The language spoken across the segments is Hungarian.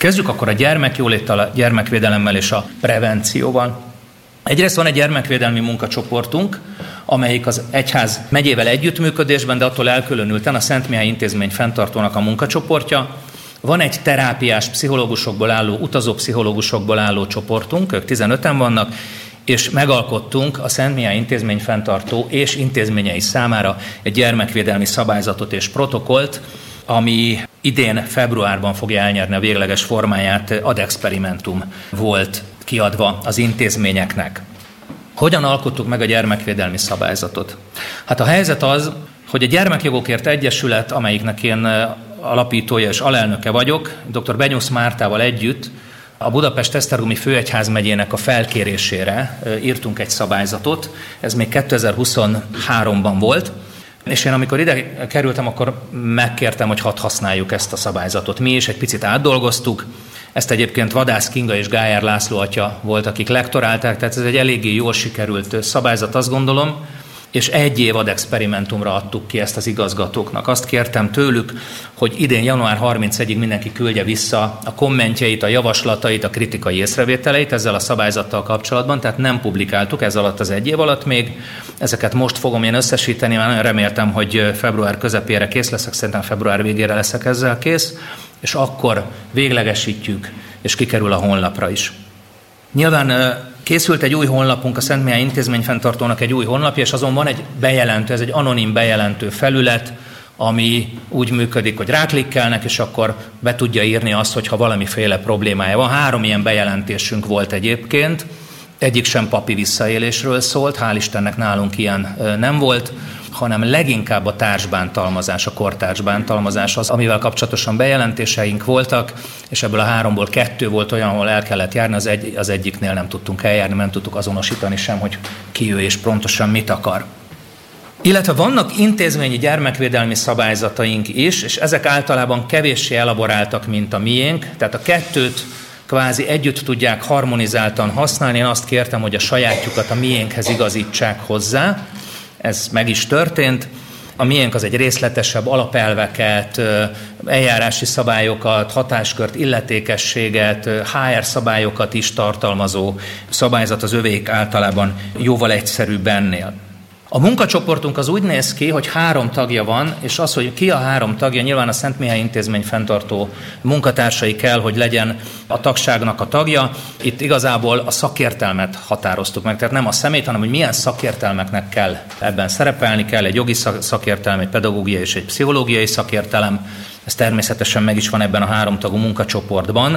Kezdjük akkor a gyermekjóléttel, a gyermekvédelemmel és a prevencióval. Egyrészt van egy gyermekvédelmi munkacsoportunk, amelyik az egyház megyével együttműködésben, de attól elkülönülten a Szent Mihály Intézmény fenntartónak a munkacsoportja. Van egy terápiás pszichológusokból álló, utazó pszichológusokból álló csoportunk, ők 15-en vannak, és megalkottunk a Szent Mihály Intézmény fenntartó és intézményei számára egy gyermekvédelmi szabályzatot és protokollt, ami idén februárban fogja elnyerni a végleges formáját, ad experimentum volt kiadva az intézményeknek. Hogyan alkottuk meg a gyermekvédelmi szabályzatot? Hát a helyzet az, hogy a Gyermekjogokért Egyesület, amelyiknek én alapítója és alelnöke vagyok, dr. Benyusz Mártával együtt a Budapest-Esztergomi Főegyházmegyének a felkérésére írtunk egy szabályzatot, ez még 2023-ban volt, és én amikor ide kerültem, akkor megkértem, hogy hadd használjuk ezt a szabályzatot. Mi is egy picit átdolgoztuk, ezt egyébként Vadász Kinga és Gályár László atya volt, akik lektorálták, tehát ez egy eléggé jól sikerült szabályzat, azt gondolom, és 1 év ad experimentumra adtuk ki ezt az igazgatóknak. Azt kértem tőlük, hogy idén január 31-ig mindenki küldje vissza a kommentjeit, a javaslatait, a kritikai észrevételeit ezzel a szabályzattal kapcsolatban, tehát nem publikáltuk ez alatt az 1 év alatt még. Ezeket most fogom én összesíteni, mert nagyon reméltem, hogy február közepére kész leszek, szerintem február végére leszek ezzel kész, és akkor véglegesítjük, és kikerül a honlapra is. Nyilván készült egy új honlapunk, a Szent Mihály Intézmény fenntartónak egy új honlapja, és azon van egy bejelentő, ez egy anonim bejelentő felület, ami úgy működik, hogy ráklikkelnek, és akkor be tudja írni azt, hogyha valamiféle problémája van. 3 ilyen bejelentésünk volt egyébként, egyik sem papi visszaélésről szólt, hál' Istennek nálunk ilyen nem volt, hanem leginkább a társbántalmazás, a kortársbántalmazás az, amivel kapcsolatosan bejelentéseink voltak, és ebből a 3-ból 2 volt olyan, ahol el kellett járni, az egyiknél nem tudtunk eljárni, nem tudtuk azonosítani sem, hogy ki ő és pontosan mit akar. Illetve vannak intézményi gyermekvédelmi szabályzataink is, és ezek általában kevéssé elaboráltak, mint a miénk, tehát a 2-t kvázi együtt tudják harmonizáltan használni. Én azt kértem, hogy a sajátjukat a miénkhez igazítsák hozzá. Ez meg is történt. A miénk az egy részletesebb alapelveket, eljárási szabályokat, hatáskört, illetékességet, HR szabályokat is tartalmazó szabályzat, az övék általában jóval egyszerűbb ennél. A munkacsoportunk az úgy néz ki, hogy 3 tagja van, és az, hogy ki a 3 tagja, nyilván a Szent Mihály Intézmény fenntartó munkatársai kell, hogy legyen a tagságnak a tagja. Itt igazából a szakértelmet határoztuk meg, tehát nem a személyt, hanem hogy milyen szakértelmeknek kell ebben szerepelni, kell egy jogi szakértelem, egy pedagógiai és egy pszichológiai szakértelem. Ez természetesen meg is van ebben a 3 tagú munkacsoportban.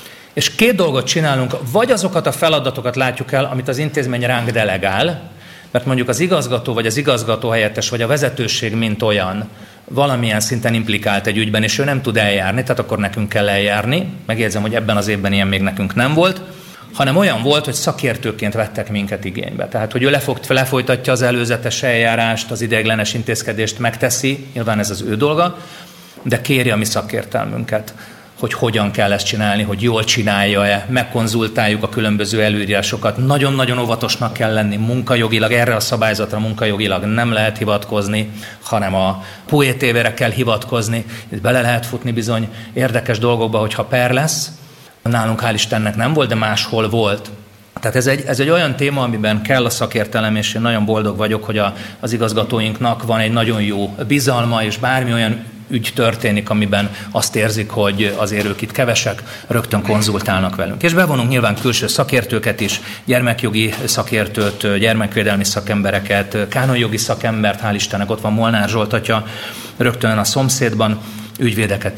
És 2 dolgot csinálunk, vagy azokat a feladatokat látjuk el, amit az intézmény ránk delegál, mert mondjuk az igazgató, vagy az igazgatóhelyettes, vagy a vezetőség mint olyan valamilyen szinten implikált egy ügyben, és ő nem tud eljárni, tehát akkor nekünk kell eljárni. Megjegyzem, hogy ebben az évben ilyen még nekünk nem volt, hanem olyan volt, hogy szakértőként vettek minket igénybe. Tehát, hogy ő lefolytatja az előzetes eljárást, az ideiglenes intézkedést megteszi, nyilván ez az ő dolga, de kéri a mi szakértelmünket, hogy hogyan kell ezt csinálni, hogy jól csinálja-e, megkonzultáljuk a különböző előírásokat. Nagyon-nagyon óvatosnak kell lenni munkajogilag, erre a szabályzatra munkajogilag nem lehet hivatkozni, hanem a PUE-TV-re kell hivatkozni. Itt bele lehet futni bizony érdekes dolgokba, hogyha per lesz. Nálunk hál' Istennek nem volt, de máshol volt. Tehát ez egy olyan téma, amiben kell a szakértelem, és én nagyon boldog vagyok, hogy az igazgatóinknak van egy nagyon jó bizalma, és bármi olyan ügy történik, amiben azt érzik, hogy azért ők itt kevesek, rögtön konzultálnak velünk. És bevonunk nyilván külső szakértőket is, gyermekjogi szakértőt, gyermekvédelmi szakembereket, kánonjogi szakembert, hál' Istennek ott van Molnár Zsolt atya, rögtön a szomszédban, ügyvédeket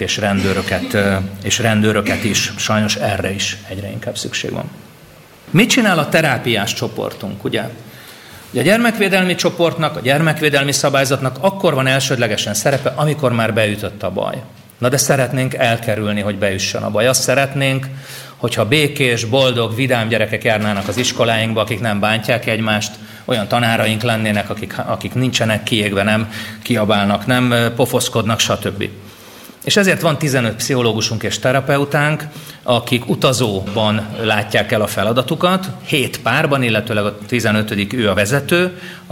és rendőröket is. Sajnos erre is egyre inkább szükség van. Mit csinál a terápiás csoportunk, ugye? A gyermekvédelmi csoportnak, a gyermekvédelmi szabályzatnak akkor van elsődlegesen szerepe, amikor már beütött a baj. Na de szeretnénk elkerülni, hogy beüssön a baj. Azt szeretnénk, hogyha békés, boldog, vidám gyerekek járnának az iskoláinkba, akik nem bántják egymást, olyan tanáraink lennének, akik nincsenek kiégve, nem kiabálnak, nem pofoszkodnak, stb. És ezért van 15 pszichológusunk és terapeutánk, akik utazóban látják el a feladatukat, 7 párban, illetőleg a 15. ő a vezető,